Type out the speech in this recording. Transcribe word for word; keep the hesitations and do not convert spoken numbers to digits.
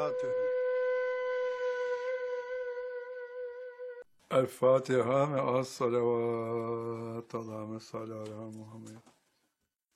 الفاتحة. الفاتحة مع الصلوات. اللهم صل على محمد.